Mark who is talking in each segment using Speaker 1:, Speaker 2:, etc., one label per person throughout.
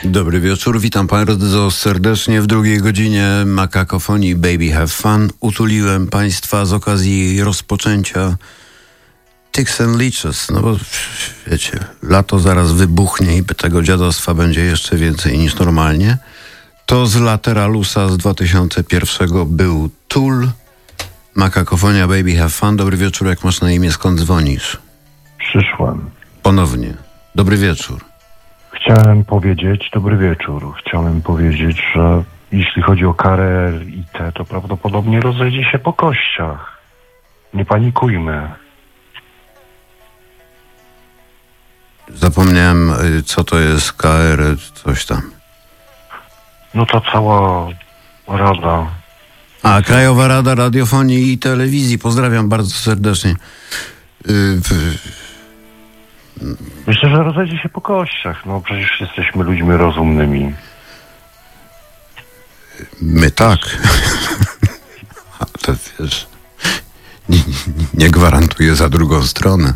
Speaker 1: Dobry wieczór, witam bardzo serdecznie w drugiej godzinie Makakofonii Baby Have Fun. Utuliłem Państwa z okazji rozpoczęcia Ticks and Leeches, no bo wiecie, lato zaraz wybuchnie i tego dziadostwa będzie jeszcze więcej niż normalnie. To z Lateralusa z 2001 był Tool, Makakofonia Baby Have Fun. Dobry wieczór, jak masz na imię, skąd dzwonisz?
Speaker 2: Przyszłem.
Speaker 1: Ponownie. Dobry wieczór.
Speaker 2: Dobry wieczór. Chciałem powiedzieć, że jeśli chodzi o KRL to prawdopodobnie rozejdzie się po kościach. Nie panikujmy.
Speaker 1: Zapomniałem, co to jest KR, coś tam.
Speaker 2: No to cała rada.
Speaker 1: A, Krajowa Rada Radiofonii i Telewizji. Pozdrawiam bardzo serdecznie.
Speaker 2: Myślę, że rozejdzie się po kościach. No przecież jesteśmy ludźmi rozumnymi.
Speaker 1: My tak. A to wiesz, nie gwarantuję za drugą stronę.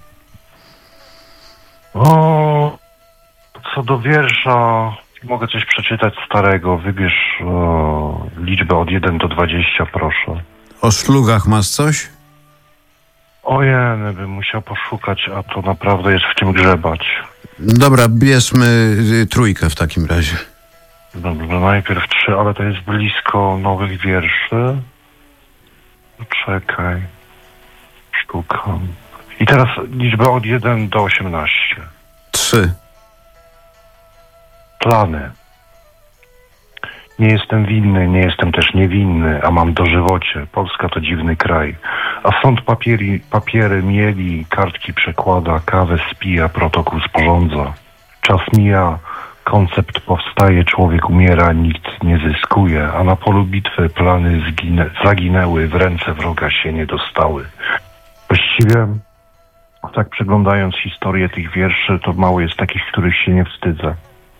Speaker 2: O, co do wiersza, mogę coś przeczytać starego. Wybierz liczbę od 1 do 20, proszę.
Speaker 1: O szlugach masz coś?
Speaker 2: Ojej, bym musiał poszukać, a to naprawdę jest w czym grzebać.
Speaker 1: Dobra, bierzmy trójkę w takim razie.
Speaker 2: Dobrze, najpierw 3, ale to jest blisko nowych wierszy. Czekaj. Sztuka. I teraz liczba od 1 do 18.
Speaker 1: 3.
Speaker 2: Plany. Nie jestem winny, nie jestem też niewinny, a mam dożywocie. Polska to dziwny kraj. A sąd papiery mieli, kartki przekłada, kawę spija, protokół sporządza. Czas mija, koncept powstaje, człowiek umiera, nikt nie zyskuje, a na polu bitwy plany zaginęły, w ręce wroga się nie dostały. Właściwie, tak przeglądając historię tych wierszy, to mało jest takich, których się nie wstydzę.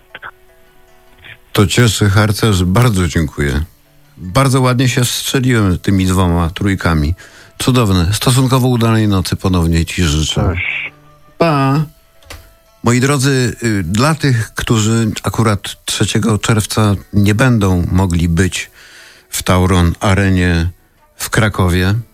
Speaker 1: To cieszy, harcerz, bardzo dziękuję. Bardzo ładnie się strzeliłem tymi 2 trójkami. Cudowne. Stosunkowo udanej nocy ponownie ci życzę.
Speaker 2: Cześć.
Speaker 1: Pa! Moi drodzy, dla tych, którzy akurat 3 czerwca nie będą mogli być w Tauron Arenie w Krakowie,